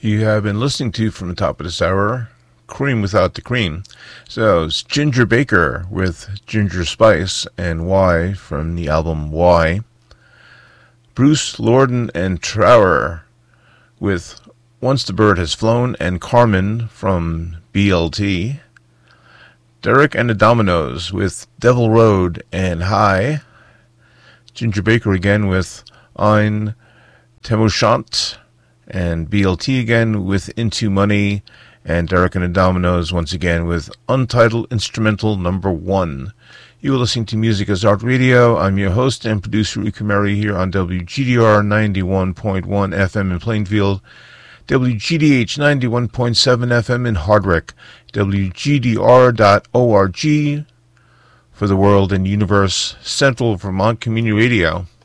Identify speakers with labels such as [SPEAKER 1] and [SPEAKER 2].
[SPEAKER 1] You have been listening to, from the top of this hour, Cream Without the Cream. So it's Ginger Baker with Ginger Spice and Why from the album Why. Bruce Lorden and Trower with Once the Bird Has Flown and Carmen from BLT. Derek and the Dominoes with Devil Road and High. Ginger Baker again with Ein Temoshant, and BLT again with Into Money, and Derek and the Dominoes once again with Untitled Instrumental Number 1. You are listening to Music as Art Radio. I'm your host and producer, Riku Mary, here on WGDR 91.1 FM in Plainfield, WGDH 91.7 FM in Hardwick, WGDR.org for the world and universe, Central Vermont Community Radio.